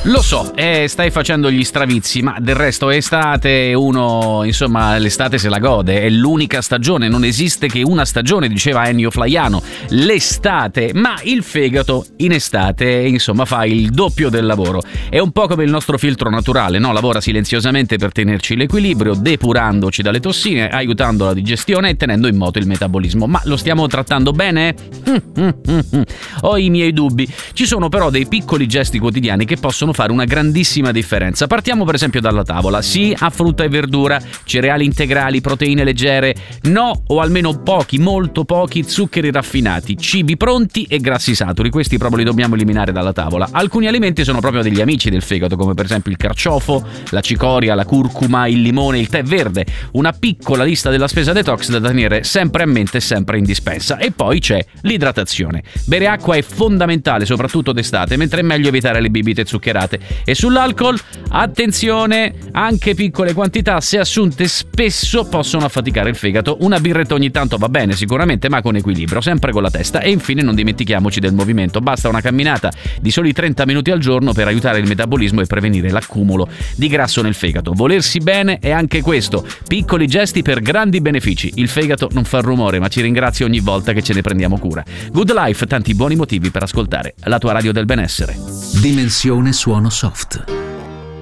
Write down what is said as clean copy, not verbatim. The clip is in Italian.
Lo so, stai facendo gli stravizi, ma del resto è estate, uno, insomma, l'estate se la gode, è l'unica stagione, non esiste che una stagione, diceva Ennio Flaiano, l'estate, ma il fegato in estate, insomma, fa il doppio del lavoro. È un po' come il nostro filtro naturale, no? Lavora silenziosamente per tenerci l'equilibrio, depurandoci dalle tossine, aiutando la digestione e tenendo in moto il metabolismo. Ma lo stiamo trattando bene? Ho i miei dubbi. Ci sono però dei piccoli gesti quotidiani che possono fare una grandissima differenza. Partiamo per esempio dalla tavola. Sì a frutta e verdura, cereali integrali, proteine leggere, no o almeno pochi, molto pochi zuccheri raffinati, cibi pronti e grassi saturi. Questi proprio li dobbiamo eliminare dalla tavola. Alcuni alimenti sono proprio degli amici del fegato, come per esempio il carciofo, la cicoria, la curcuma, il limone, il tè verde. Una piccola lista della spesa detox da tenere sempre a mente, sempre in dispensa. E poi c'è l'idratazione. Bere acqua è fondamentale, soprattutto d'estate, mentre è meglio evitare le bibite zuccherate. E sull'alcol, attenzione, anche piccole quantità, se assunte spesso, possono affaticare il fegato. Una birretta ogni tanto va bene sicuramente, ma con equilibrio, sempre con la testa. E infine non dimentichiamoci del movimento. Basta una camminata di soli 30 minuti al giorno per aiutare il metabolismo e prevenire l'accumulo di grasso nel fegato. Volersi bene è anche questo, piccoli gesti per grandi benefici. Il fegato non fa rumore, ma ci ringrazia ogni volta che ce ne prendiamo cura. Good Life, tanti buoni motivi per ascoltare la tua radio del benessere. Dimensione Suono Soft.